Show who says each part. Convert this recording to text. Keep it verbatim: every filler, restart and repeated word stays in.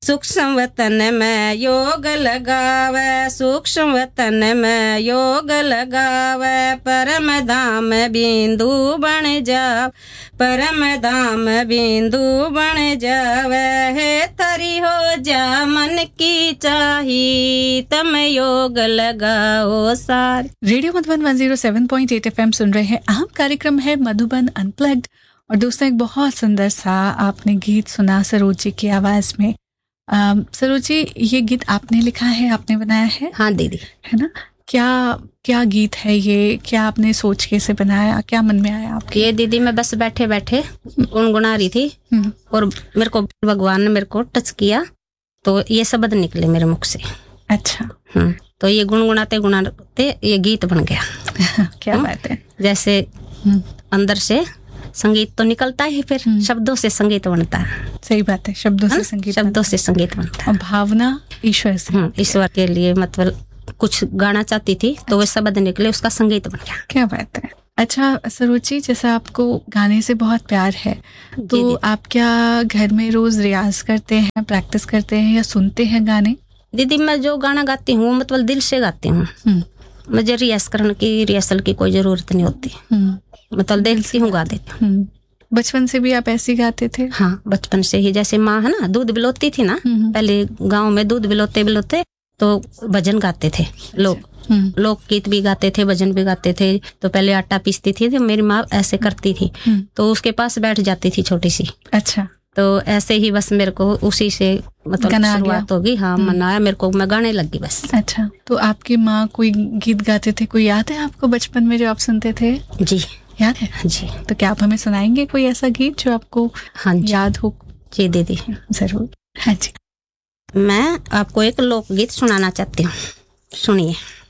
Speaker 1: सूक्ष्म वतन में योग लगावे, सूक्ष्म वतन में योग लगावे, परम धाम बिंदु बन जाव, परम धाम बिंदु बन जावे, हे तरी हो जा मन की चाही, तम योग लगाओ सार।
Speaker 2: Radio Madhuban one zero seven point eight FM सुन रहे हैं। अहम कार्यक्रम है मधुबन अनप्लग्ड और दोस्तों एक बहुत सुंदर सा आपने गीत सुना सरोज जी की आवाज में। सरोज जी, ये गीत आपने लिखा है, आपने बनाया है?
Speaker 1: हाँ दीदी,
Speaker 2: है ना। क्या क्या गीत है ये, क्या आपने सोच के से बनाया, क्या मन में आया आपके?
Speaker 1: ये दीदी मैं बस बैठे बैठे गुनगुना रही थी और मेरे को भगवान ने मेरे को टच किया तो ये शब्द निकले मेरे मुख से।
Speaker 2: अच्छा।
Speaker 1: हम्म तो ये गुनगुनाते गुनगुनाते ये गीत बन गया।
Speaker 2: क्या बात है।
Speaker 1: जैसे अंदर से संगीत तो निकलता है, फिर शब्दों से संगीत बनता है।
Speaker 2: सही बात है, शब्दों से संगीत
Speaker 1: शब्दों से संगीत बनता है।
Speaker 2: और भावना ईश्वर से,
Speaker 1: ईश्वर के लिए मतलब कुछ गाना चाहती थी तो वो शब्द निकले, उसका संगीत बन गया।
Speaker 2: क्या बात है। अच्छा सरोज जी, जैसा आपको गाने से बहुत प्यार है तो आप क्या घर में रोज रियाज करते हैं, प्रैक्टिस करते हैं या सुनते हैं गाने?
Speaker 1: दीदी मैं जो गाना गाती हूँ मतलब दिल से गाती हूँ, मुझे रियाज करने की रिहर्सल की कोई जरूरत नहीं होती, मतलब देखती हूँ गा देती हूँ।
Speaker 2: बचपन से भी आप ऐसे गाते थे?
Speaker 1: हाँ बचपन से ही, जैसे माँ है ना दूध बिलोती थी ना, पहले गांव में दूध बिलोते बिलोते तो भजन गाते थे लोग, लोकगीत भी गाते थे, भजन भी गाते थे। तो पहले आटा पीसती थी तो मेरी माँ ऐसे करती थी तो उसके पास बैठ जाती थी छोटी सी।
Speaker 2: अच्छा।
Speaker 1: तो ऐसे ही बस मेरे को उसी से मतलब शुरुआत होगी। हाँ मनाया मेरे को, मैं गाने लगी बस।
Speaker 2: अच्छा, तो आपकी माँ कोई गीत गाते थे, कोई याद है आपको बचपन में जो आप सुनते थे?
Speaker 1: जी
Speaker 2: याद है जी। तो क्या आप हमें सुनाएंगे कोई ऐसा गीत जो आपको
Speaker 1: हाँ
Speaker 2: याद हो?
Speaker 1: जी दीदी
Speaker 2: जरूर। हाँ जी।
Speaker 1: मैं आपको एक लोकगीत सुनाना चाहती हूँ, सुनिए।